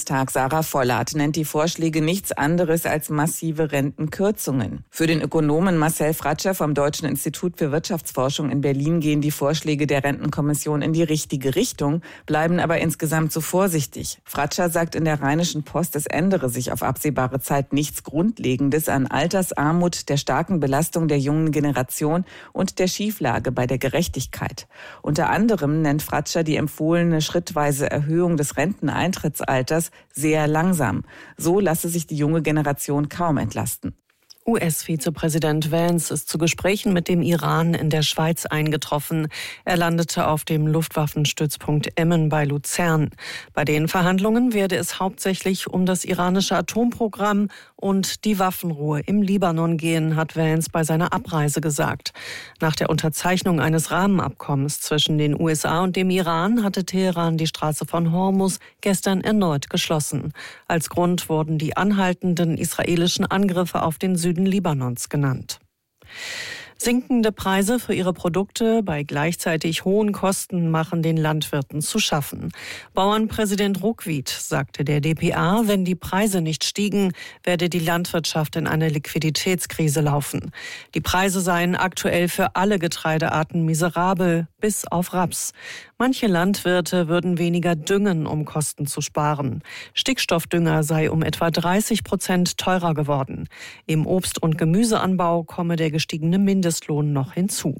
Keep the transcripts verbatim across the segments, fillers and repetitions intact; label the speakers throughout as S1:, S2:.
S1: Bundestag. Sarah Vollert nennt die Vorschläge nichts anderes als massive Rentenkürzungen. Für den Ökonomen Marcel Fratscher vom Deutschen Institut für Wirtschaftsforschung in Berlin gehen die Vorschläge der Rentenkommission in die richtige Richtung, bleiben aber insgesamt zu vorsichtig. Fratscher sagt in der Rheinischen Post, es ändere sich auf absehbare Zeit nichts Grundlegendes an Altersarmut, der starken Belastung der jungen Generation und der Schieflage bei der Gerechtigkeit. Unter anderem nennt Fratscher die empfohlene schrittweise Erhöhung des Renteneintrittsalters sehr langsam. So lasse sich die junge Generation kaum entlasten.
S2: U S-Vizepräsident Vance ist zu Gesprächen mit dem Iran in der Schweiz eingetroffen. Er landete auf dem Luftwaffenstützpunkt Emmen bei Luzern. Bei den Verhandlungen werde es hauptsächlich um das iranische Atomprogramm und die Waffenruhe im Libanon gehen, hat Vance bei seiner Abreise gesagt. Nach der Unterzeichnung eines Rahmenabkommens zwischen den U S A und dem Iran hatte Teheran die Straße von Hormuz gestern erneut geschlossen. Als Grund wurden die anhaltenden israelischen Angriffe auf den Süden Libanons genannt. Sinkende Preise für ihre Produkte bei gleichzeitig hohen Kosten machen den Landwirten zu schaffen. Bauernpräsident Ruckwied sagte der D P A, wenn die Preise nicht stiegen, werde die Landwirtschaft in eine Liquiditätskrise laufen. Die Preise seien aktuell für alle Getreidearten miserabel, bis auf Raps. Manche Landwirte würden weniger düngen, um Kosten zu sparen. Stickstoffdünger sei um etwa dreißig Prozent teurer geworden. Im Obst- und Gemüseanbau komme der gestiegene Mindestlohn noch hinzu.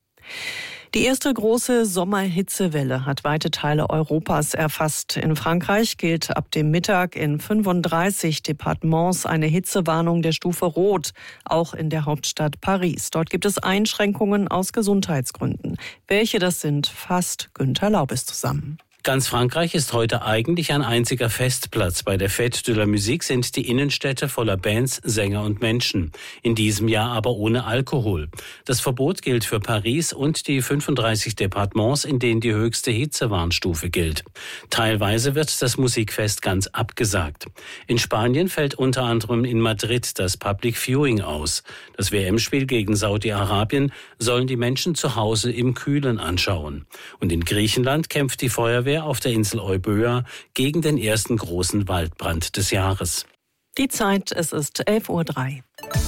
S2: Die erste große Sommerhitzewelle hat weite Teile Europas erfasst. In Frankreich gilt ab dem Mittag in fünfunddreißig Departements eine Hitzewarnung der Stufe Rot, auch in der Hauptstadt Paris. Dort gibt es Einschränkungen aus Gesundheitsgründen. Welche das sind, fasst Günther Laubes zusammen.
S3: Ganz Frankreich ist heute eigentlich ein einziger Festplatz. Bei der Fête de la Musique sind die Innenstädte voller Bands, Sänger und Menschen. In diesem Jahr aber ohne Alkohol. Das Verbot gilt für Paris und die fünfunddreißig Departements, in denen die höchste Hitzewarnstufe gilt. Teilweise wird das Musikfest ganz abgesagt. In Spanien fällt unter anderem in Madrid das Public Viewing aus. Das W M-Spiel gegen Saudi-Arabien sollen die Menschen zu Hause im Kühlen anschauen. Und in Griechenland kämpft die Feuerwehr auf der Insel Euböa gegen den ersten großen Waldbrand des Jahres.
S2: Die Zeit, es ist elf Uhr drei.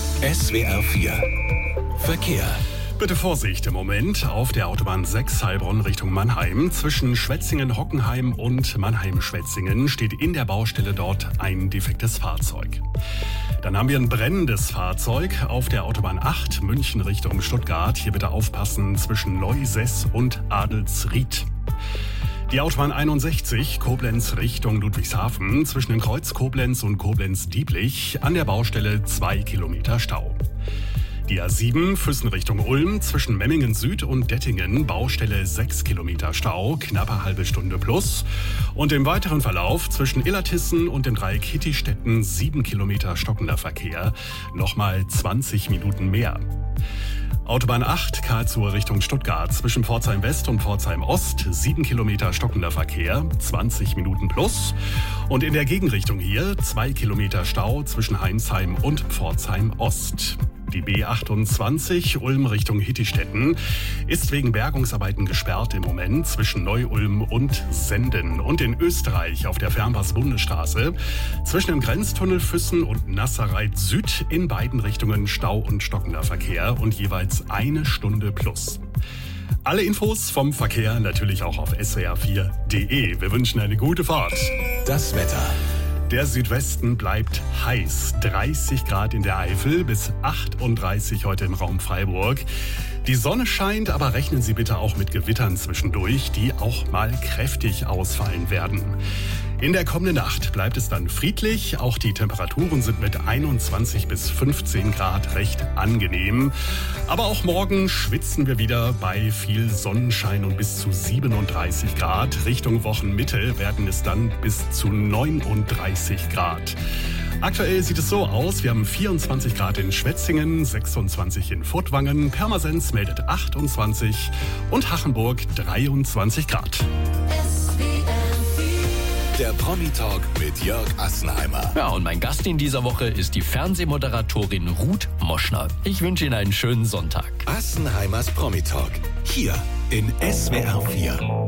S4: S W R vier Verkehr.
S5: Bitte Vorsicht im Moment auf der Autobahn sechs Heilbronn Richtung Mannheim. Zwischen Schwetzingen-Hockenheim und Mannheim-Schwetzingen steht in der Baustelle dort ein defektes Fahrzeug. Dann haben wir ein brennendes Fahrzeug auf der Autobahn acht München Richtung Stuttgart. Hier bitte aufpassen zwischen Neusess und Adelsried. Die Autobahn einundsechzig, Koblenz Richtung Ludwigshafen, zwischen dem Kreuz Koblenz und Koblenz-Dieblich, an der Baustelle zwei Kilometer Stau. Die A sieben, Füssen Richtung Ulm, zwischen Memmingen Süd und Dettingen, Baustelle sechs Kilometer Stau, knappe halbe Stunde plus. Und im weiteren Verlauf zwischen Illertissen und dem Dreieck Hittistetten sieben Kilometer stockender Verkehr, nochmal zwanzig Minuten mehr. Autobahn acht, Karlsruhe Richtung Stuttgart, zwischen Pforzheim West und Pforzheim Ost, sieben Kilometer stockender Verkehr, zwanzig Minuten plus. Und in der Gegenrichtung hier, zwei Kilometer Stau zwischen Heinsheim und Pforzheim Ost. Die B achtundzwanzig, Ulm Richtung Hittistetten, ist wegen Bergungsarbeiten gesperrt im Moment zwischen Neu-Ulm und Senden. Und in Österreich auf der Fernpass-Bundesstraße zwischen dem Grenztunnel Füssen und Nasserreit Süd in beiden Richtungen Stau und stockender Verkehr und jeweils eine Stunde plus. Alle Infos vom Verkehr natürlich auch auf S W R vier Punkt de. Wir wünschen eine gute Fahrt.
S4: Das Wetter.
S5: Der Südwesten bleibt heiß. dreißig Grad in der Eifel bis achtunddreißig heute im Raum Freiburg. Die Sonne scheint, aber rechnen Sie bitte auch mit Gewittern zwischendurch, die auch mal kräftig ausfallen werden. In der kommenden Nacht bleibt es dann friedlich. Auch die Temperaturen sind mit einundzwanzig bis fünfzehn Grad recht angenehm. Aber auch morgen schwitzen wir wieder bei viel Sonnenschein und bis zu siebenunddreißig Grad. Richtung Wochenmitte werden es dann bis zu neununddreißig Grad. Aktuell sieht es so aus, wir haben vierundzwanzig Grad in Schwetzingen, sechsundzwanzig in Furtwangen, Pirmasens meldet achtundzwanzig und Hachenburg dreiundzwanzig Grad.
S4: Der Promi-Talk mit Jörg Assenheimer.
S6: Ja, und mein Gast in dieser Woche ist die Fernsehmoderatorin Ruth Moschner. Ich wünsche Ihnen einen schönen Sonntag.
S4: Assenheimers Promi-Talk. Hier in S W R vier.